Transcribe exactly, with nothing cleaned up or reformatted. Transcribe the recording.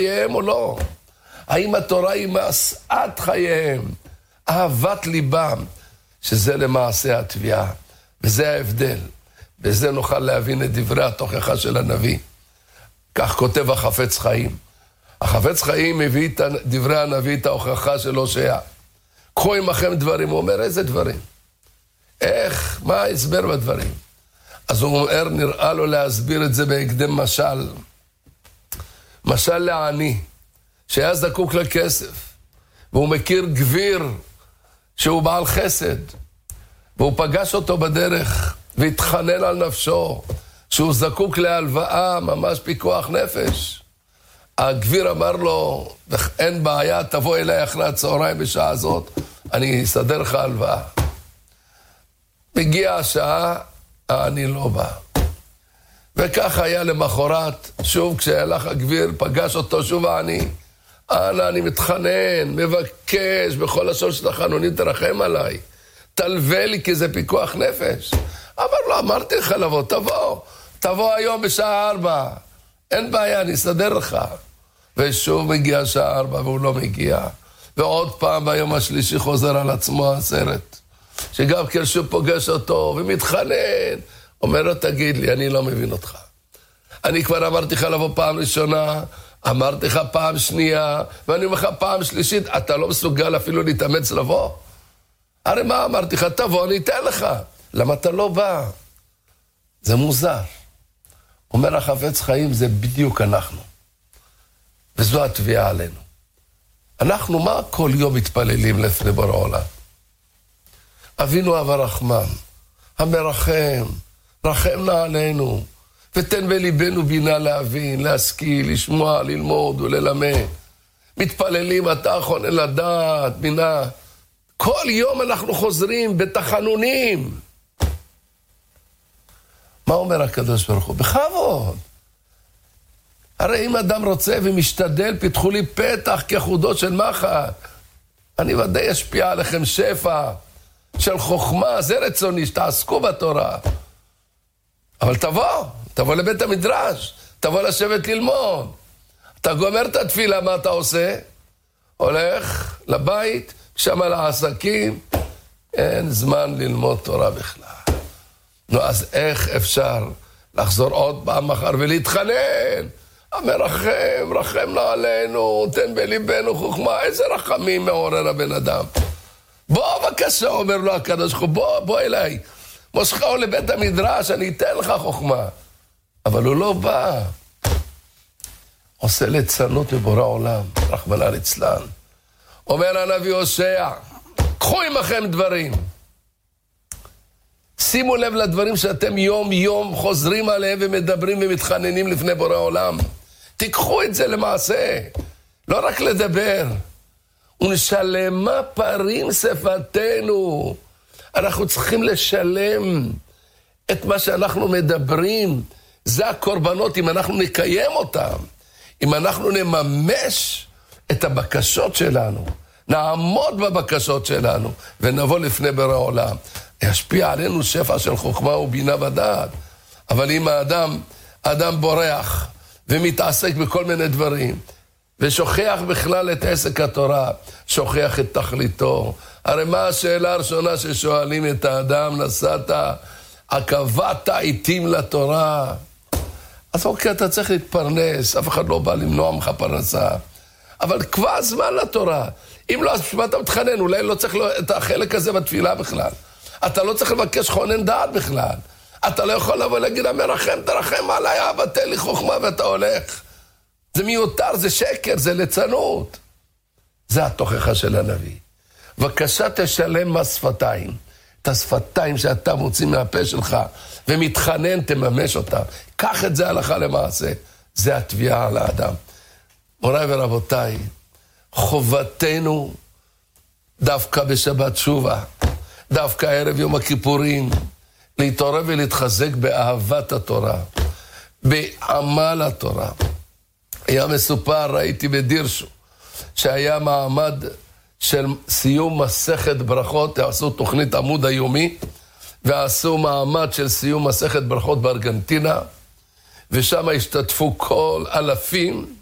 חייהם או לא? האם התורה היא משאת חייהם, אהבת ליבם, שזה למעשה התביעה, וזה ההבדל. בזה נוכל להבין את דברי התוכחה של הנביא. כך כותב החפץ חיים. החפץ חיים מביא את דברי הנביא, את ההוכחה של הושע. קחו עמכם דברים. הוא אומר, איזה דברים? איך? מה ההסבר בדברים? אז הוא אומר, נראה לו להסביר את זה בהקדם משל. משל לעני, שהיה זקוק לכסף, והוא מכיר גביר שהוא בעל חסד, והוא פגש אותו בדרך, והתחנן על נפשו, שהוא זקוק להלוואה, ממש פיקוח נפש. הגביר אמר לו, אין בעיה, תבוא אליי אחרי הצהריים בשעה הזאת, אני אסדר לך הלוואה. מגיעה השעה, אני לא בא. וכך היה למחרת, שוב כשהלך הגביר, פגש אותו שוב אני. אנא, אני מתחנן, מבקש בכל לשון של החנונים, תרחם עליי. תלווה לי כי זה פיקוח נפש. אמר לו, אמרתי לך לבוא, תבוא. תבוא היום בשעה ארבע. אין בעיה, אני אסדר לך. ושוב מגיע שעה ארבע והוא לא מגיע. ועוד פעם ביום השלישי חוזר על עצמו הסרט. שגם כשהוא פוגש אותו ומתחנן, אומר לו, תגיד לי, אני לא מבין אותך. אני כבר אמרתי לך לבוא פעם ראשונה, אמרתי לך פעם שנייה, ואני אומר לך פעם שלישית, אתה לא מסוגל אפילו להתאמץ לבוא? הרי מה אמרתי לך? תבוא, אני אתן לך. למה אתה לא בא? זה מוזר. אומר החפץ חיים, זה בדיוק אנחנו. וזו התביעה עלינו. אנחנו מה כל יום מתפללים לפני בורא עולם? אבינו אב הרחמן, המרחם, רחם נא עלינו, ותן בליבנו בינה להבין, להשכיל, לשמוע, ללמוד וללמד. מתפללים, אתה חונן לדעת, בינה. כל יום אנחנו חוזרים בתחנונים. מה אומר הקדוש ברוך הוא? בכבוד. הרי אם אדם רוצה ומשתדל, פיתחו לי פתח כחודו של מחט. אני ודאי אשפיע עליכם שפע של חוכמה, זה רצוני, שתעסקו בתורה. אבל תבוא, תבוא לבית המדרש, תבוא לשבת ללמוד. אתה גומר את התפילה, מה אתה עושה? הולך לבית, שם על העסקים, אין זמן ללמוד תורה בכלל. נו, אז איך אפשר לחזור עוד פעם מחר ולהתחנן? המרחם, רחם נא עלינו, תן בליבנו חוכמה. איזה רחמים מעורר הבן אדם. בוא בבקשה, אומר לו הקדוש ברוך הוא, בוא, בוא אליי. מושכו לבית המדרש, אני אתן לך חוכמה. אבל הוא לא בא. עושה ליצנות מבורא עולם, רחמנא ליצלן. אומר הנביא הושע, קחו עמכם דברים. שימו לב לדברים שאתם יום יום חוזרים עליהם ומדברים ומתחננים לפני בורא עולם. תיקחו את זה למעשה, לא רק לדבר. ונשלמה פרים שפתנו. אנחנו צריכים לשלם את מה שאנחנו מדברים. זה הקורבנות, אם אנחנו נקיים אותם, אם אנחנו נממש את הבקשות שלנו, נעמוד בבקשות שלנו, ונבוא לפני בורא עולם. ישפיע עלינו שפע של חוכמה ובינה ודעת. אבל אם האדם, האדם בורח ומתעסק בכל מיני דברים, ושוכח בכלל את עסק התורה, שוכח את תכליתו. הרי מה השאלה הראשונה ששואלים את האדם? נסעת, עקבת עיתים לתורה. אז אוקיי, אתה צריך להתפרנס, אף אחד לא בא למנוע ממך פרנסה. אבל קבע זמן לתורה. אם לא, אז בשביל אתה מתחנן, אולי לא צריך את החלק הזה בתפילה בכלל. אתה לא צריך לבקש חונן דעת בכלל. אתה לא יכול לבוא להגיד, המרחם, תרחם עליי, אבא, תן לי חוכמה ואתה הולך. זה מיותר, זה שקר, זה ליצנות. זה התוכחה של הנביא. בבקשה תשלם מס שפתיים. את השפתיים שאתה מוציא מהפה שלך ומתחנן, תממש אותם. קח את זה הלכה למעשה. זה התביעה על האדם. מוריי ורבותיי, חובתנו דווקא בשבת שובה, דווקא ערב יום הכיפורים, להתעורר ולהתחזק באהבת התורה, בעמל התורה. היה מסופר, ראיתי בדירשו, שהיה מעמד של סיום מסכת ברכות, עשו תוכנית עמוד היומי, ועשו מעמד של סיום מסכת ברכות בארגנטינה, ושם השתתפו כל אלפים,